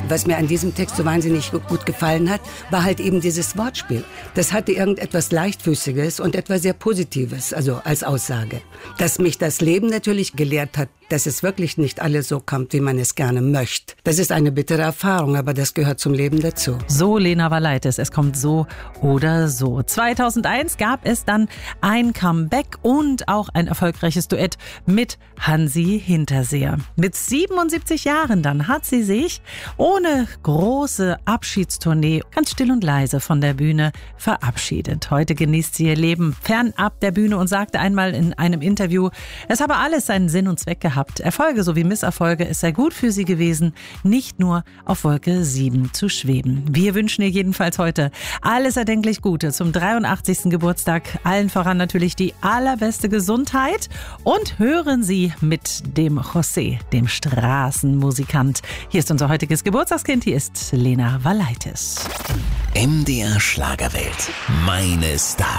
Was mir an diesem Text so wahnsinnig gut gefallen hat, war halt eben dieses Wortspiel. Das hatte irgendetwas Leichtfüßiges und etwas sehr Positives, also als Aussage. Dass mich das Leben natürlich gelehrt hat, dass es wirklich nicht alles so kommt, wie man es gerne möchte. Das ist eine bittere Erfahrung, aber das gehört zum Leben dazu. So Lena Valaitis, es kommt so oder so. 2001 gab es dann ein Comeback und auch ein erfolgreiches Duett mit Hansi Hinterseher. Mit 77 Jahren dann hat sie sich ohne große Abschiedstournee ganz still und leise von der Bühne verabschiedet. Heute genießt sie ihr Leben fernab der Bühne und sagte einmal in einem Interview, es habe alles seinen Sinn und Zweck gehabt. Erfolge sowie Misserfolge, es sei gut für sie gewesen, nicht nur auf Wolke 7 zu schweben. Wir wünschen ihr jedenfalls heute alles erdenklich Gute zum 83. Geburtstag. Allen voran natürlich die allerbeste Gesundheit und hören Sie mit dem José, dem Straßenmusikant. Hier ist unser heutiges Geburtstagskind, hier ist Lena Valaitis. MDR Schlagerwelt, meine Stars.